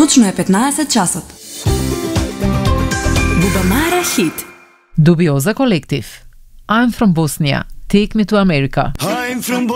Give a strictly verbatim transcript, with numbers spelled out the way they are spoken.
Точно е петнаесет часот. Бубамара хит. Dubioza Collective. I'm from Bosnia. Take me to America. I'm from